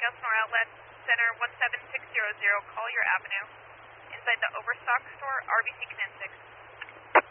Elsinore Outlet Center 17600 Collier Avenue. Inside the Overstock store, RBC Connect 6.